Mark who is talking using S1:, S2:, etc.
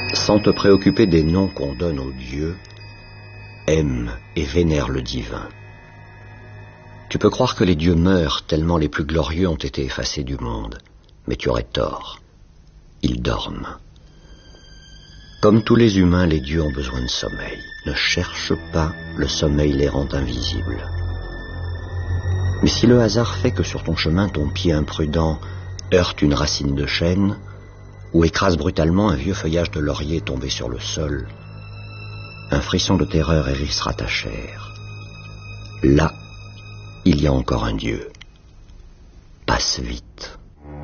S1: Sans te préoccuper des noms qu'on donne aux dieux, aime et vénère le divin. Tu peux croire que les dieux meurent tellement les plus glorieux ont été effacés du monde, mais tu aurais tort. Ils dorment. Comme tous les humains, les dieux ont besoin de sommeil. Ne cherche pas, le sommeil les rend invisibles. Mais si le hasard fait que sur ton chemin, ton pied imprudent heurte une racine de chêne, ou écrase brutalement un vieux feuillage de laurier tombé sur le sol, un frisson de terreur hérissera ta chair. Là, il y a encore un Dieu. Passe vite.